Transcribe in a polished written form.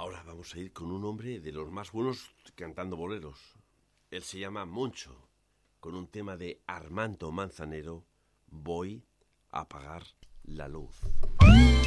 Ahora vamos a ir con un hombre de los más buenos cantando boleros. Él se llama Moncho, con un tema de Armando Manzanero, Voy a apagar la luz.